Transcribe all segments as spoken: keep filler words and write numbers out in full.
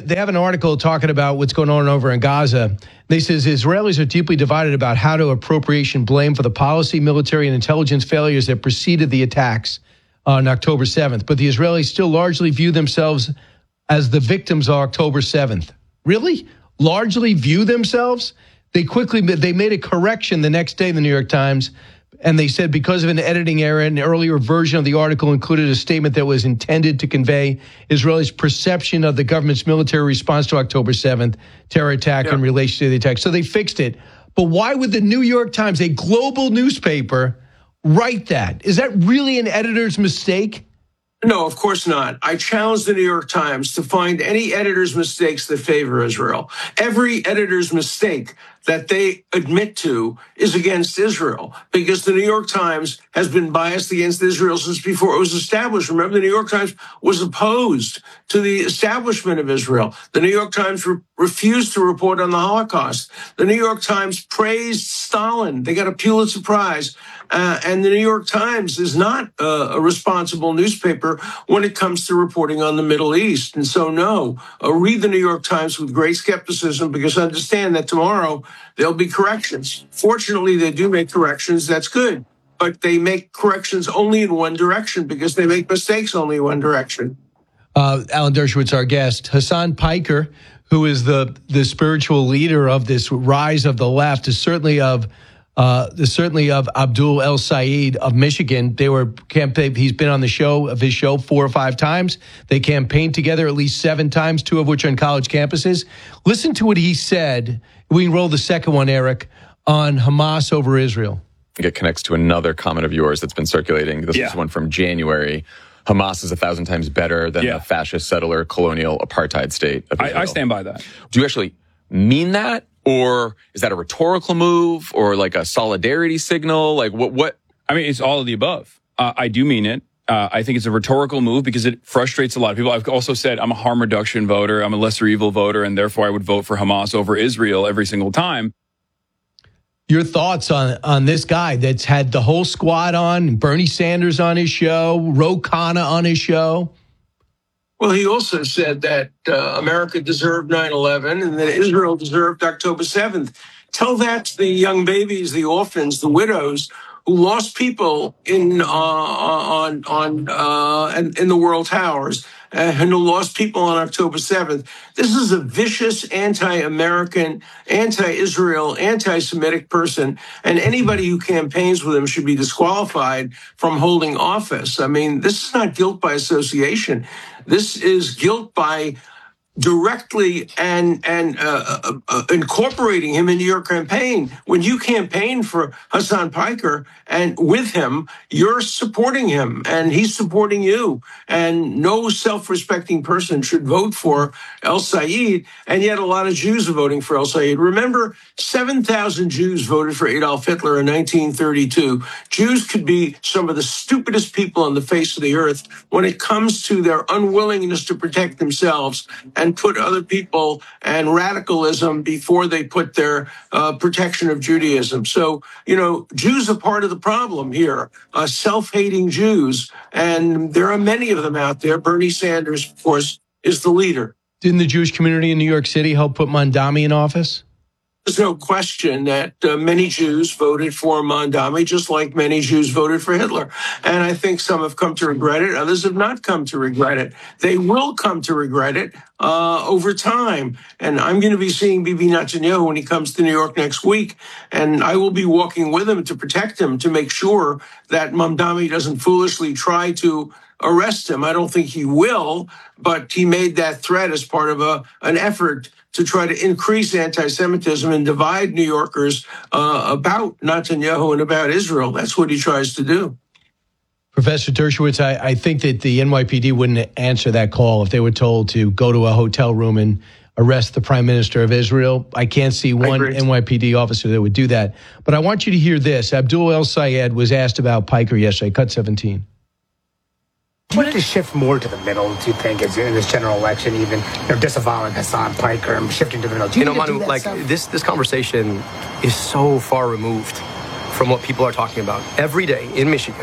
they have an article talking about what's going on over in Gaza. They says Israelis are deeply divided about how to appropriation blame for the policy, military, and intelligence failures that preceded the attacks on October seventh. But the Israelis still largely view themselves as the victims of October seventh. Really? Largely view themselves? They quickly, they made a correction the next day in the New York Times, and they said because of an editing error, an earlier version of the article included a statement that was intended to convey Israel's perception of the government's military response to October seventh terror attack yeah. in relation to the attack. So they fixed it. But why would the New York Times, a global newspaper, write that? Is that really an editor's mistake? No, of course not. I challenge the New York Times to find any editor's mistakes that favor Israel. Every editor's mistake that they admit to is against Israel, because the New York Times has been biased against Israel since before it was established. Remember, the New York Times was opposed to the establishment of Israel. The New York Times re- refused to report on the Holocaust. The New York Times praised Stalin. They got a Pulitzer Prize. Uh, and the New York Times is not uh, a responsible newspaper when it comes to reporting on the Middle East. And so, no, uh, read the New York Times with great skepticism, because understand that tomorrow there'll be corrections. Fortunately, they do make corrections. That's good. But they make corrections only in one direction, because they make mistakes only in one direction. Uh, Alan Dershowitz, our guest. Hasan Piker, who is the, the spiritual leader of this rise of the left, is certainly of Uh, certainly of Abdul El-Sayed of Michigan. They were campaign. He's been on the show of his show four or five times. They campaigned together at least seven times, two of which on college campuses. Listen to what he said. We can roll the second one, Eric, on Hamas over Israel. It connects to another comment of yours that's been circulating. This yeah. is one from January. Hamas is a thousand times better than yeah. the fascist settler colonial apartheid state of Israel. I, I stand by that. Do you actually mean that? Or is that a rhetorical move, or like a solidarity signal? Like what? What? I mean, it's all of the above. Uh, I do mean it. Uh, I think it's a rhetorical move because it frustrates a lot of people. I've also said I'm a harm reduction voter. I'm a lesser evil voter, and therefore I would vote for Hamas over Israel every single time. Your thoughts on, on this guy that's had the whole squad on, Bernie Sanders on his show, Ro Khanna on his show? Well, he also said that uh, America deserved nine eleven and that Israel deserved October seventh. Tell that to the young babies, the orphans, the widows who lost people in uh, on on uh, in the World Towers uh, and who lost people on October seventh. This is a vicious anti-American, anti-Israel, anti-Semitic person, and anybody who campaigns with him should be disqualified from holding office. I mean, this is not guilt by association. This is guilt by directly and and uh, uh, uh, incorporating him into your campaign. When you campaign for Hasan Piker and with him, you're supporting him and he's supporting you. And no self-respecting person should vote for El-Sayed. And yet a lot of Jews are voting for El-Sayed. Remember, seven thousand Jews voted for Adolf Hitler in nineteen thirty-two. Jews could be some of the stupidest people on the face of the earth when it comes to their unwillingness to protect themselves and and put other people and radicalism before they put their uh, protection of Judaism. So, you know, Jews are part of the problem here, uh, self-hating Jews. And there are many of them out there. Bernie Sanders, of course, is the leader. Didn't the Jewish community in New York City help put Mamdani in office? There's no question that uh, many Jews voted for Mamdani, just like many Jews voted for Hitler. And I think some have come to regret it. Others have not come to regret it. They will come to regret it uh, over time. And I'm going to be seeing Bibi Netanyahu when he comes to New York next week. And I will be walking with him to protect him, to make sure that Mamdani doesn't foolishly try to arrest him. I don't think he will, but he made that threat as part of a an effort to try to increase anti-Semitism and divide New Yorkers uh, about Netanyahu and about Israel. That's what he tries to do. Professor Dershowitz, I, I think that the N Y P D wouldn't answer that call if they were told to go to a hotel room and arrest the Prime Minister of Israel. I can't see one N Y P D officer that would do that. But I want you to hear this. Abdul El-Sayed was asked about Piker yesterday, cut seventeen. Do you have to shift more to the middle, do you think, in this general election, even you know, disavowing Hasan Piker and shifting to the middle? Do you, you know, Manu, like stuff? this, this conversation is so far removed from what people are talking about. Every day in Michigan,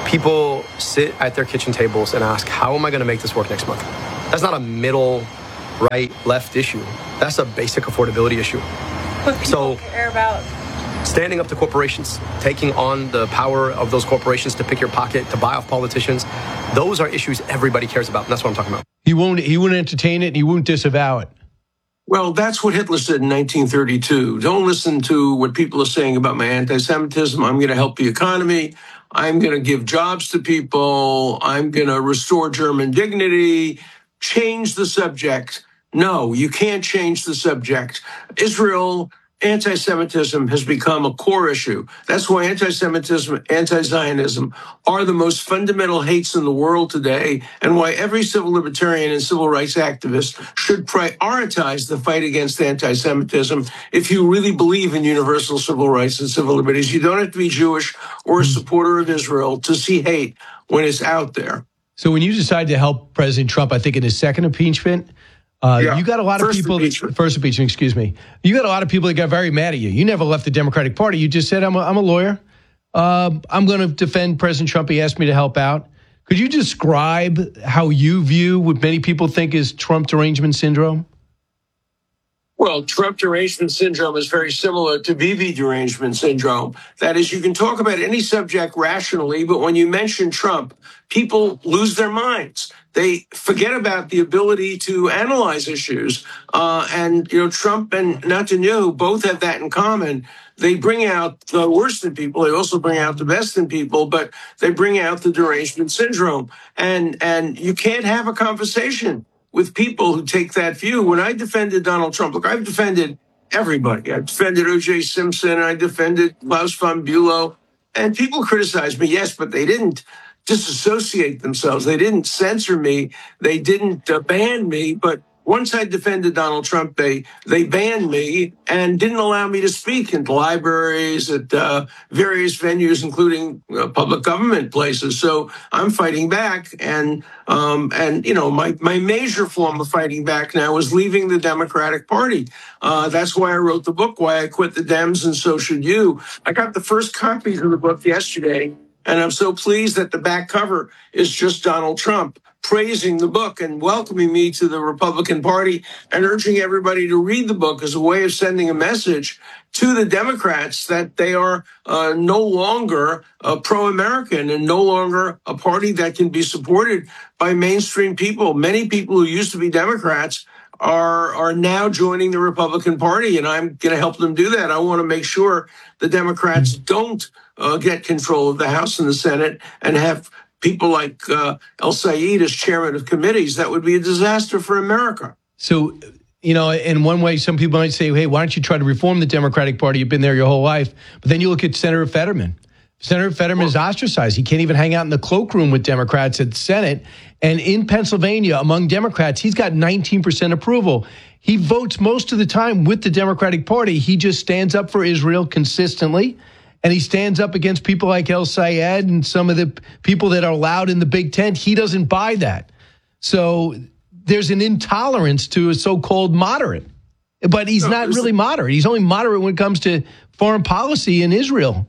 people sit at their kitchen tables and ask, how am I going to make this work next month? That's not a middle right, left issue. That's a basic affordability issue. But people So- care about Standing up to corporations, taking on the power of those corporations to pick your pocket, to buy off politicians, those are issues everybody cares about, and that's what I'm talking about. He won't. He won't entertain it, and he won't disavow it. Well, that's what Hitler said in nineteen thirty-two. Don't listen to what people are saying about my anti-Semitism. I'm going to help the economy. I'm going to give jobs to people. I'm going to restore German dignity. Change the subject. No, you can't change the subject. Israel, anti-Semitism has become a core issue. That's why anti-Semitism, anti-Zionism are the most fundamental hates in the world today, and why every civil libertarian and civil rights activist should prioritize the fight against anti-Semitism if you really believe in universal civil rights and civil liberties. You don't have to be Jewish or a supporter of Israel to see hate when it's out there. So when you decided to help President Trump, I think in his second impeachment, uh, Yeah. you got a lot of First people. impeachment. First impeachment, excuse me. You got a lot of people that got very mad at you. You never left the Democratic Party. You just said, "I'm a, I'm a lawyer. Uh, I'm going to defend President Trump. He asked me to help out." Could you describe how you view what many people think is Trump derangement syndrome? Well, Trump derangement syndrome is very similar to Bibi derangement syndrome. That is, you can talk about any subject rationally, but when you mention Trump, people lose their minds. They forget about the ability to analyze issues. Uh, and, you know, Trump and Netanyahu both have that in common. They bring out the worst in people. They also bring out the best in people, but they bring out the derangement syndrome. And, and you can't have a conversation with people who take that view. When I defended Donald Trump, look, I've defended everybody. I defended O J Simpson. I defended Klaus von Bülow. And people criticized me, yes, but they didn't disassociate themselves. They didn't censor me. They didn't uh, ban me. But once I defended Donald Trump, they they banned me and didn't allow me to speak in libraries, at uh, various venues, including uh, public government places. So I'm fighting back, and um, and you know my my major form of fighting back now is leaving the Democratic Party. Uh, that's why I wrote the book, Why I Quit the Dems and So Should You. I got the first copies of the book yesterday, and I'm so pleased that the back cover is just Donald Trump praising the book and welcoming me to the Republican Party and urging everybody to read the book as a way of sending a message to the Democrats that they are uh, no longer uh, pro-American and no longer a party that can be supported by mainstream people. Many people who used to be Democrats are are now joining the Republican Party, and I'm going to help them do that. I want to make sure the Democrats don't uh, get control of the House and the Senate and have people like uh, El Sayed as chairman of committees. That would be a disaster for America. So, you know, in one way, some people might say, hey, why don't you try to reform the Democratic Party? You've been there your whole life. But then you look at Senator Fetterman. Senator Fetterman is ostracized. He can't even hang out in the cloakroom with Democrats at the Senate. And in Pennsylvania, among Democrats, he's got nineteen percent approval. He votes most of the time with the Democratic Party. He just stands up for Israel consistently. And he stands up against people like El Sayed and some of the people that are allowed in the big tent. He doesn't buy that. So there's an intolerance to a so-called moderate. But he's No, not really moderate. He's only moderate when it comes to foreign policy in Israel.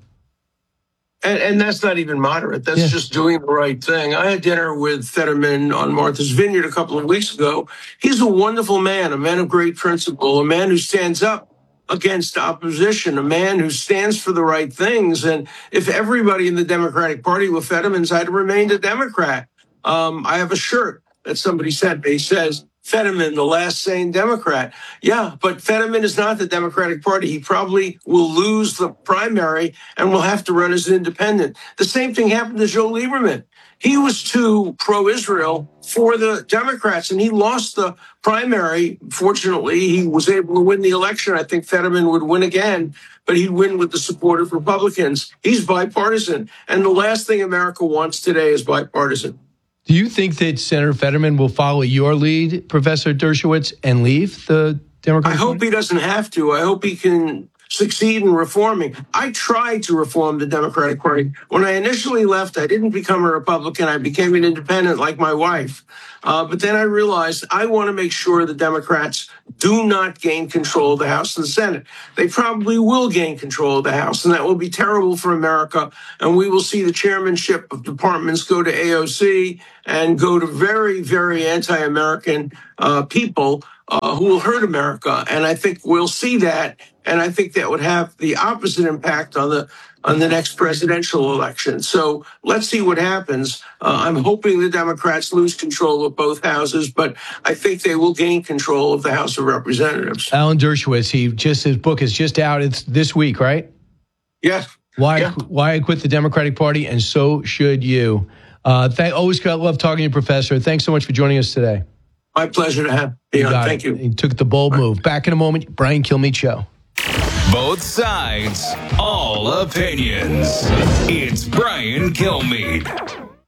And, and that's not even moderate. That's Yeah. just doing the right thing. I had dinner with Fetterman on Martha's Vineyard a couple of weeks ago. He's a wonderful man, a man of great principle, a man who stands up against opposition, a man who stands for the right things. And if everybody in the Democratic Party were Fetterman's, I'd have remained a Democrat. Um, I have a shirt that somebody sent me. It says, Fetterman, the last sane Democrat. Yeah, but Fetterman is not the Democratic Party. He probably will lose the primary and will have to run as an independent. The same thing happened to Joe Lieberman. He was too pro-Israel for the Democrats, and he lost the primary. Fortunately, he was able to win the election. I think Fetterman would win again, but he'd win with the support of Republicans. He's bipartisan, and the last thing America wants today is bipartisan. Do you think that Senator Fetterman will follow your lead, Professor Dershowitz, and leave the Democratic I hope Party? he doesn't have to. I hope he can succeed in reforming. I tried to reform the Democratic Party. When I initially left, I didn't become a Republican. I became an independent like my wife. Uh, but then I realized I want to make sure the Democrats do not gain control of the House and the Senate. They probably will gain control of the House, and that will be terrible for America. And we will see the chairmanship of departments go to A O C and go to very, very anti-American uh, people. uh, who will hurt America. And I think we'll see that. And I think that would have the opposite impact on the on the next presidential election. So let's see what happens. Uh, I'm hoping the Democrats lose control of both houses, but I think they will gain control of the House of Representatives. Alan Dershowitz, he just his book is just out. It's this week, right? Yes. Why Yeah. Why I Quit the Democratic Party, and so should you. Uh, th- always love talking to you, Professor. Thanks so much for joining us today. My pleasure to have you on. got Thank it. you. He took the bold move. Back in a moment, Brian Kilmeade Show. Both sides, all opinions. It's Brian Kilmeade.